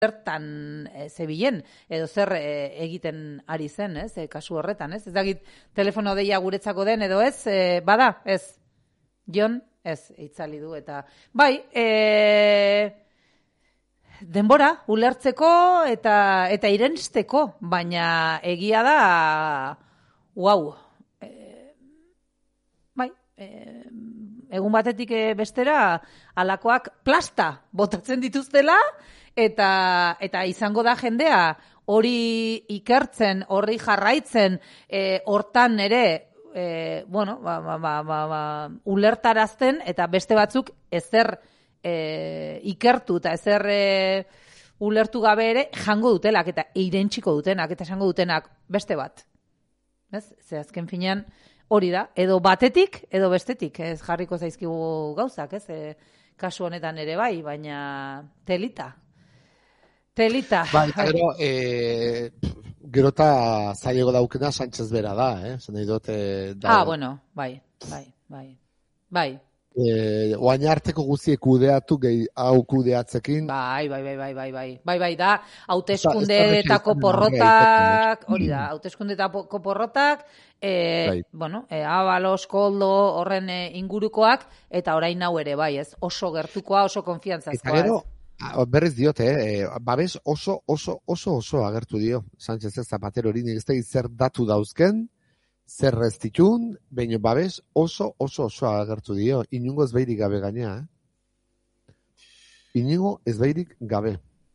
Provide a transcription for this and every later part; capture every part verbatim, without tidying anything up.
zertan e, zebilen, edo zer e, egiten ari zen, ez, e, kasu horretan, ez? Ez dakit telefono deia guretzako den, edo ez, e, bada, ez, Jon, ez, itzali du, eta, bai, e, denbora, ulertzeko eta eta irensteko, baina egia da, uau, e, bai, e, egun batetik bestera, alakoak plasta botatzen dituztela, eta eta izango da jendea hori ikertzen, horri jarraitzen, e, hortan ere, e, bueno, ba, ba, ba, ba, ba, ulertarazten, eta beste batzuk ezer e, ikertu, eta ezer e, ulertu gabe ere jango dutelak, eta eirentziko dutenak, eta esango dutenak beste bat. Ez? Ze azken finean hori da, edo batetik, edo bestetik, ez jarriko zaizkigu gauzak, ez? E, kasu honetan ere bai, baina telita. Telita. Bai, gero, e, gero eta zailego daukena Sánchez bera da, eh? Zer nahi dut, e, da, ah, bueno, bai, bai, bai, bai. E, oain arteko guztiek kudeatu, gehi hau kudeatzekin. Bai, bai, bai, bai, bai, bai, bai, bai, da, hauteskundeetako porrotak, hori da, hauteskundeetako porrotak, e, bai. Bueno, e, Abalos, Koldo, horren e, ingurukoak, eta orain hau ere, bai, ez, oso gertukoa, oso konfiantzazkoa. Eta gero, berriz diote, eh, babes oso, oso, oso, oso agertu dio, Sánchez ez Zapatero hori, nik ez da zer datu dauzken, zer restitun, baina babes oso, oso, oso agertu dio, inungo ez behirik gabe gainea, eh? Inungo ez behirik gabe.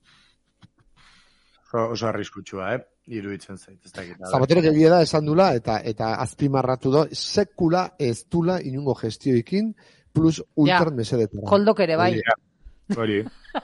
Oso, oso arriskutsua, eh? Iruditzen zait, ez dakit. Zapatero egia da esan dula, eta eta azpimarratu do, sekula ez dula inungo gestioekin, plus ultran ja, mesedetara. Koldok ere, bai. Hori.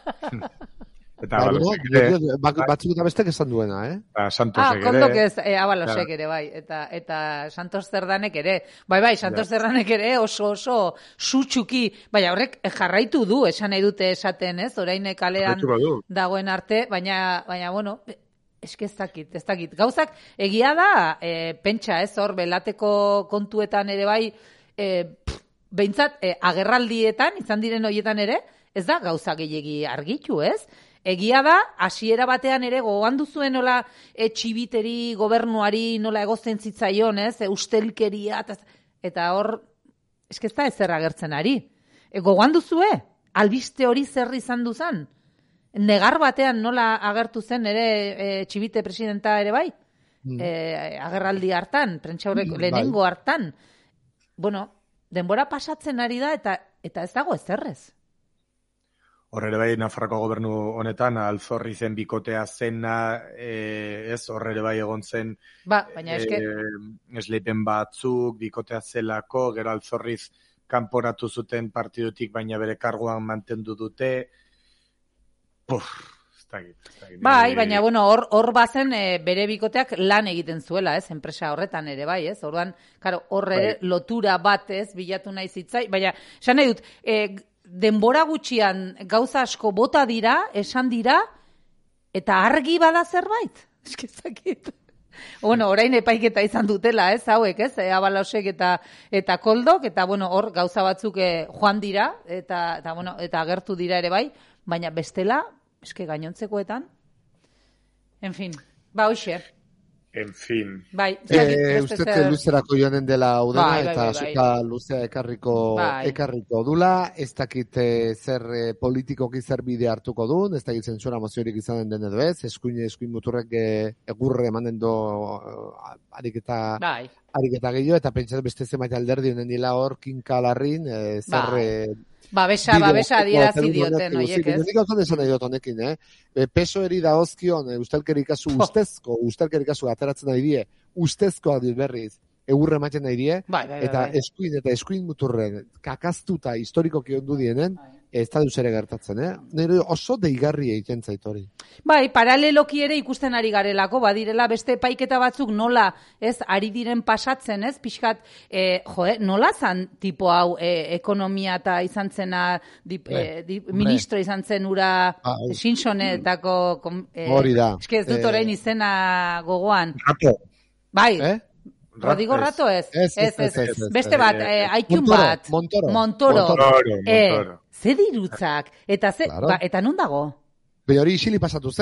Eta ba, Abalosek ere. Batzuk eta bestek esan duena, eh? Ba, Santosek ah, ere. Ah, kondok ez, e, Abalosek ere, bai. Eta, eta Santos Zerdanek ere. Bai, bai, Santos ja. Zerdanek ere oso, oso sutsuki. Bai, horrek jarraitu du, esan nahi dute esaten, ez? Orain kalean dagoen arte, baina, baina bueno, eske ez dakit, ez dakit. Gauzak, egia da, e, pentsa, ez? Hor, belateko kontuetan ere bai, e, behintzat, e, agerraldietan, izan diren horietan ere, ez da gauza gehiegi argitu, ez? Egia da, hasiera batean ere gogoan duzuen nola e, txibiteri gobernuari nola egozten zitzaion, ez? E, ustelkeria, eta, eta hor, eske ez da ezer agertzen ari. E, gogoan duzue? Albiste hori zer izan duzan? Negar batean nola agertu zen ere e, txibite presidenta ere bai? Mm. E, agerraldi hartan, prentxaurreko mm, lehenengo bai. Hartan. Bueno, denbora pasatzen ari da eta eta ez dago ezerrez. Horrere bai, Nafarroko gobernu honetan, Alzorri zen bikotea zena, e, ez, horrere bai egon zen, ba, baina eske... e, esleipen batzuk, bikotea zelako, gero Alzorriz kanporatu zuten partidutik, baina bere karguan mantendu dute. Puf, ez dakit. Bai, baina, bueno, hor, hor bazen e, bere bikoteak lan egiten zuela, ez, enpresa horretan ere bai, ez, orduan, karo, horre bai. Lotura bat, ez, bilatu nahi zitzai, baina, esan nahi dut, e, denbora gutxian gauza asko bota dira, esan dira, eta argi bada zerbait. Eskizakit. Bueno, orain epaiketa izan dutela, ez, hauek, ez, Abalosek eta eta Koldok, eta, bueno, hor gauza batzuk eh, joan dira, eta, eta, bueno, eta agertu dira ere bai, baina bestela, eske gainontzekoetan, en fin, ba, hoxe. En fin. Bai, eh, usted luzerako joanen dela udena, bai, bai, eta bai, zuka bai. Luzea ekarriko, bai. ekarriko dula, ez dakit eh, zer eh, politikoki zer bide hartuko duen, ez dakit zentsura moziorik izanen den edo ez, eskuin, eskuin muturrek eh, egurre emanen do uh, ariketa, bai. ariketa gehiago, eta pentsat beste zenbait alderdi honen dila hor kinkalarrin, eh, zer... Bai. Eh, Babesa, babesa adierazi dioten, oiek, ez? Nik hau esan nahi dut honekin, eh? P S O eri da ozkion, ustelkeri kasu ustezko, ustelkeri kasu ateratzen nahi die, ustezko adil berriz, egurre ematen nahi die, bai, bai, eta bai. eskuin eta eskuin muturren, kakaztuta historikoki ondu dienen, bai. Ez da duz ere gertatzen, eh? Nire oso deigarri egiten zait hori. Bai, paraleloki ere ikusten ari garelako, badirela beste epaiketa batzuk nola, ez, ari diren pasatzen, ez, pixkat, eh, jo, eh, nola zan tipo hau eh, ekonomia eta izan zena, dip, eh, dip, ministro izan zen ura ah, Simpsonetako, eh, hori da. Eske ez dut orain izena gogoan. Rato. Bai. Eh? Rodrigo Rato ez. Ez, ez, ez, ez, ez. Beste bat, eh, Aikun bat. Montoro. Montoro. Montoro. Eh, ze dirutzak. Eta, ze, claro. ba, eta non dago? Be hori isili pasatu zen.